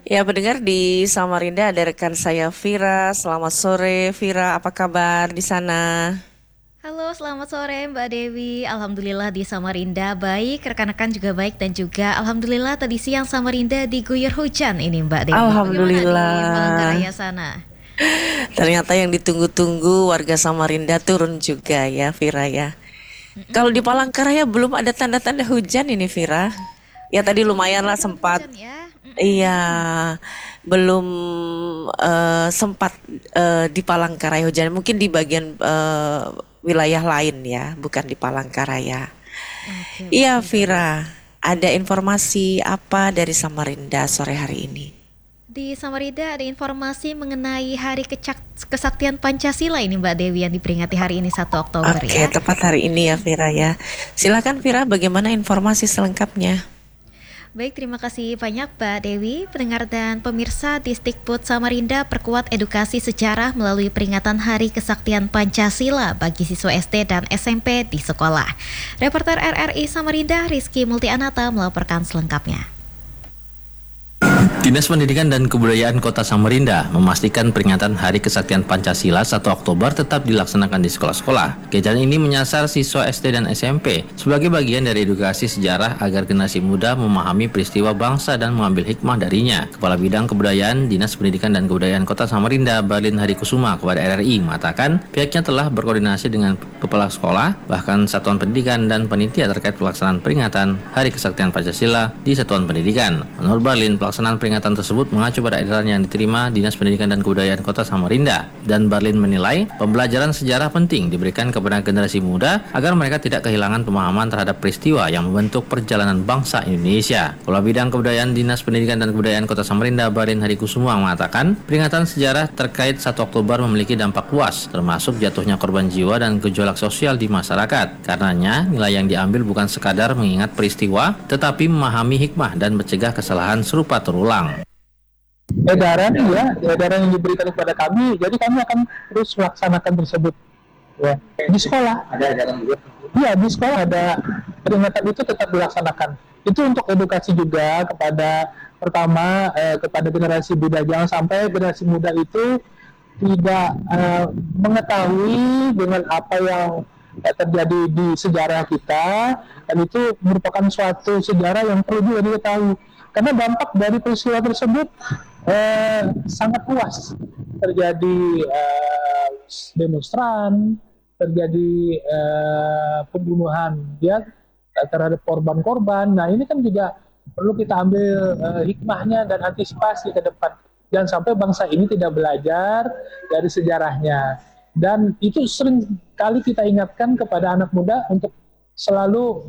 Ya, pendengar di Samarinda ada rekan saya Vira. Selamat sore, Vira. Apa kabar di sana? Halo, selamat sore Mbak Dewi. Alhamdulillah di Samarinda baik, rekan-rekan juga baik dan juga Alhamdulillah tadi siang Samarinda diguyur hujan ini Mbak Dewi. Bagaimana di Alhamdulillah. Palangkaraya sana? Ternyata yang ditunggu-tunggu warga Samarinda turun juga ya, Vira ya. Kalau di Mm-mm. Palangkaraya belum ada tanda-tanda hujan ini, Vira. Ya tadi Belum lumayan lah kelihatan sempat. hujan ya. Iya, Mm-mm. belum sempat di Palangkaraya hujan. Mungkin di bagian wilayah lain ya, bukan di Palangkaraya. Oke, Iya, baik baik. Vira. Ada informasi apa dari Samarinda sore hari ini? Di Samarinda ada informasi mengenai Hari Kesaktian Pancasila ini Mbak Dewi yang diperingati hari ini 1 Oktober Oke, ya. tepat hari ini ya, Vira ya. Silakan, Vira, bagaimana informasi selengkapnya? Baik, terima kasih banyak Mbak Dewi, pendengar dan pemirsa Disdikbud Samarinda perkuat edukasi sejarah melalui peringatan Hari Kesaktian Pancasila bagi siswa SD dan SMP di sekolah. Reporter RRI Samarinda Rizky Multianata melaporkan selengkapnya. Dinas Pendidikan dan Kebudayaan Kota Samarinda memastikan peringatan Hari Kesaktian Pancasila 1 Oktober tetap dilaksanakan di sekolah-sekolah. Kegiatan ini menyasar siswa SD dan SMP sebagai bagian dari edukasi sejarah agar generasi muda memahami peristiwa bangsa dan mengambil hikmah darinya. Kepala Bidang Kebudayaan Dinas Pendidikan dan Kebudayaan Kota Samarinda, Barlin Hadikusuma kepada RRI mengatakan pihaknya telah berkoordinasi dengan kepala sekolah, bahkan satuan pendidikan dan panitia terkait pelaksanaan peringatan Hari Kesaktian Pancasila di satuan pendidikan. Menurut Barlin, pelaksanaan peringatan tersebut mengacu pada edaran yang diterima Dinas Pendidikan dan Kebudayaan Kota Samarinda. Dan Barlin menilai pembelajaran sejarah penting diberikan kepada generasi muda agar mereka tidak kehilangan pemahaman terhadap peristiwa yang membentuk perjalanan bangsa Indonesia. Kepala Bidang Kebudayaan Dinas Pendidikan dan Kebudayaan Kota Samarinda, Barlin Hadikusuma mengatakan peringatan sejarah terkait 1 Oktober memiliki dampak luas, termasuk jatuhnya korban jiwa dan gejolak sosial di masyarakat. Karenanya, nilai yang diambil bukan sekadar mengingat peristiwa, tetapi memahami hikmah dan mencegah kesalahan serupa terulang. Edaran yang diberikan kepada kami, jadi kami akan terus melaksanakan tersebut. Ya. Di sekolah ada edaran juga. Iya, di sekolah ada peringatan itu tetap dilaksanakan. Itu untuk edukasi juga kepada pertama kepada generasi muda, jangan sampai generasi muda itu tidak mengetahui dengan apa yang terjadi di sejarah kita, dan itu merupakan suatu sejarah yang perlu juga diketahui karena dampak dari peristiwa tersebut sangat luas. Terjadi demonstran, terjadi pembunuhan ya terhadap korban-korban. Nah, ini kan juga perlu kita ambil hikmahnya dan antisipasi ke depan. Jangan sampai bangsa ini tidak belajar dari sejarahnya. Dan itu sering kali kita ingatkan kepada anak muda untuk selalu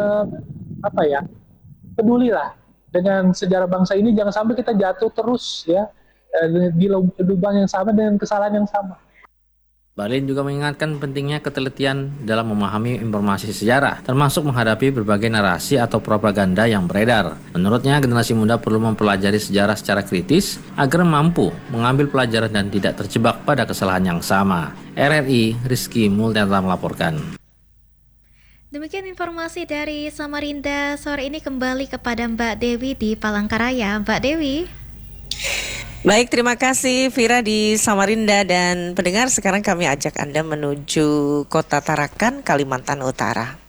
pedulilah dengan sejarah bangsa ini, jangan sampai kita jatuh terus ya di lubang yang sama dengan kesalahan yang sama. Barlin juga mengingatkan pentingnya ketelitian dalam memahami informasi sejarah, termasuk menghadapi berbagai narasi atau propaganda yang beredar. Menurutnya, generasi muda perlu mempelajari sejarah secara kritis agar mampu mengambil pelajaran dan tidak terjebak pada kesalahan yang sama. RRI Rizky Multianata melaporkan. Demikian informasi dari Samarinda sore ini, kembali kepada Mbak Dewi di Palangkaraya. Mbak Dewi. Baik, terima kasih Vira di Samarinda, dan pendengar sekarang kami ajak Anda menuju Kota Tarakan, Kalimantan Utara.